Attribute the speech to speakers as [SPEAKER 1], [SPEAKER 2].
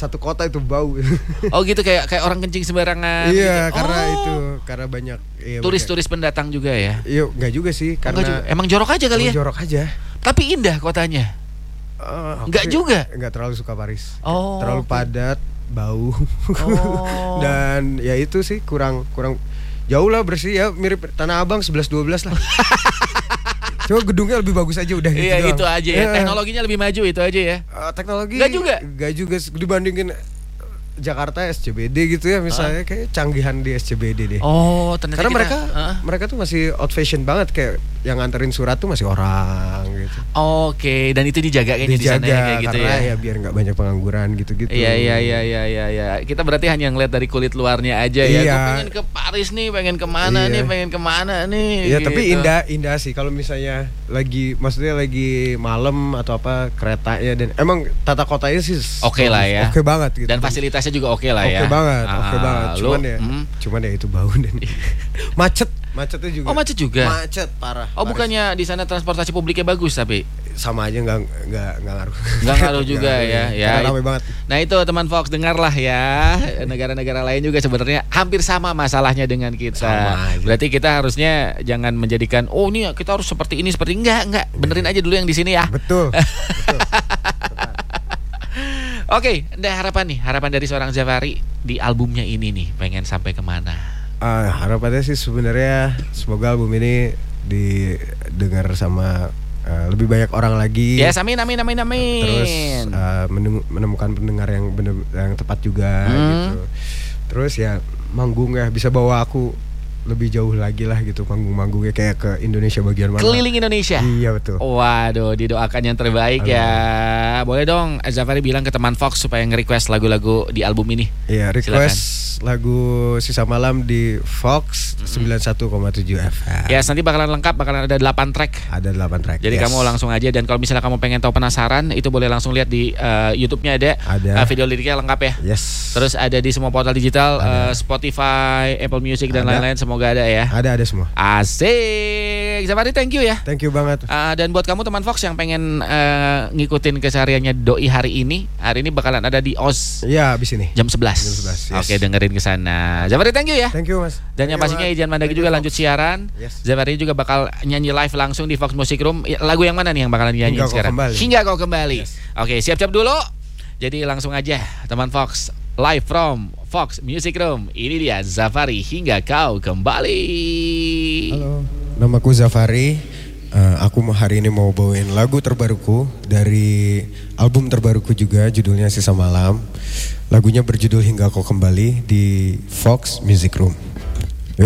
[SPEAKER 1] satu kota itu bau.
[SPEAKER 2] Oh gitu, kayak orang kencing sembarangan.
[SPEAKER 1] Iya,
[SPEAKER 2] gitu.
[SPEAKER 1] karena banyak
[SPEAKER 2] turis-turis pendatang juga ya.
[SPEAKER 1] Iya, enggak juga sih, karena
[SPEAKER 2] emang jorok aja kali ya.
[SPEAKER 1] Jorok aja.
[SPEAKER 2] Tapi indah kotanya. Enggak juga.
[SPEAKER 1] Enggak terlalu suka Paris.
[SPEAKER 2] Oh,
[SPEAKER 1] terlalu padat, bau. Dan ya itu sih kurang jauh lah bersih ya, mirip Tanah Abang 11-12 lah. Coba gedungnya lebih bagus aja udah gitu.
[SPEAKER 2] Iya,
[SPEAKER 1] doang.
[SPEAKER 2] itu aja ya. Teknologinya lebih maju itu aja ya.
[SPEAKER 1] Teknologi
[SPEAKER 2] Enggak juga
[SPEAKER 1] dibandingin Jakarta SCBD gitu ya misalnya, kayak canggihan di SCBD deh.
[SPEAKER 2] Oh, ternyata
[SPEAKER 1] karena mereka tuh masih old fashion banget, kayak yang nganterin surat tuh masih orang gitu.
[SPEAKER 2] Oke, dan itu dijaga kayaknya di sana ya, kayak gitu
[SPEAKER 1] karena
[SPEAKER 2] ya.
[SPEAKER 1] biar nggak banyak pengangguran gitu-gitu.
[SPEAKER 2] Iya. Kita berarti hanya ngeliat dari kulit luarnya aja ya.
[SPEAKER 1] Iya.
[SPEAKER 2] Gue pengen ke Paris nih, pengen kemana nih.
[SPEAKER 1] Iya,
[SPEAKER 2] gitu.
[SPEAKER 1] tapi indah sih kalau misalnya lagi malam atau apa keretanya, dan emang tata kotanya sih
[SPEAKER 2] oke lah ya.
[SPEAKER 1] Oke banget gitu.
[SPEAKER 2] Dan fasilitasnya juga oke lah ya.
[SPEAKER 1] Oke banget. Cuman ya itu bau dan macetnya juga.
[SPEAKER 2] Oh, macet juga.
[SPEAKER 1] Macet parah.
[SPEAKER 2] Oh, bukannya di sana transportasi publiknya bagus tapi
[SPEAKER 1] sama aja nggak ngaruh.
[SPEAKER 2] Nggak ngaruh juga ya.
[SPEAKER 1] Ramai banget.
[SPEAKER 2] Nah itu teman Fox, dengarlah ya. Negara-negara lain juga sebenarnya hampir sama masalahnya dengan kita. Berarti kita harusnya jangan menjadikan ini kita harus seperti ini enggak. Benerin aja dulu yang di sini ya.
[SPEAKER 1] Betul.
[SPEAKER 2] Oke, harapan dari seorang Zafari di albumnya ini nih, pengen sampai kemana?
[SPEAKER 1] Harapannya sih sebenarnya semoga album ini didengar sama lebih banyak orang lagi.
[SPEAKER 2] Yes, amin.
[SPEAKER 1] Terus menemukan pendengar yang tepat juga gitu. Terus ya manggung ya bisa bawa aku lebih jauh lagi lah gitu, manggung-manggungnya kayak ke Indonesia bagian mana.
[SPEAKER 2] Keliling Indonesia.
[SPEAKER 1] Iya betul.
[SPEAKER 2] Waduh, didoakan yang terbaik. Halo. Ya. Boleh dong Zafari bilang ke teman Fox supaya nge-request lagu-lagu di album ini.
[SPEAKER 1] Iya, request lagu Sisa Malam di Fox 91,7 FM.
[SPEAKER 2] Ya, nanti bakalan lengkap, bakalan ada 8 track.
[SPEAKER 1] Ada 8 track.
[SPEAKER 2] Jadi kamu langsung aja, dan kalau misalnya kamu pengen tahu penasaran, itu boleh langsung lihat di YouTube-nya ada. Video liriknya lengkap ya.
[SPEAKER 1] Yes.
[SPEAKER 2] Terus ada di semua portal digital, Spotify, Apple Music dan lain-lain, semoga ada ya.
[SPEAKER 1] Ada semua.
[SPEAKER 2] Asik. Zafari, thank you ya.
[SPEAKER 1] Thank you banget.
[SPEAKER 2] Dan buat kamu teman Fox yang pengen ngikutin kesehariannya Doi hari ini bakalan ada di OZ.
[SPEAKER 1] Iya, abis ini.
[SPEAKER 2] Jam 11. Yes. Oke, dengerin ke sana. Zafari, thank you ya.
[SPEAKER 1] Thank you, Mas.
[SPEAKER 2] Dan yang pastinya Ijan Mandagi juga lanjut siaran.
[SPEAKER 1] Yes.
[SPEAKER 2] Zafari juga bakal nyanyi live langsung di Fox Music Room. Lagu yang mana nih yang bakalan nyanyi sekarang? Hingga Kau Kembali. Yes. Oke, siap-siap dulu. Jadi langsung aja teman Fox, live from Fox Music Room. Ini dia Zafari, Hingga Kau Kembali.
[SPEAKER 1] Halo, namaku Zafari. Aku hari ini mau bawain lagu terbaruku dari album terbaruku juga, judulnya Sisa Malam. Lagunya berjudul Hingga Kau Kembali di Fox Music Room.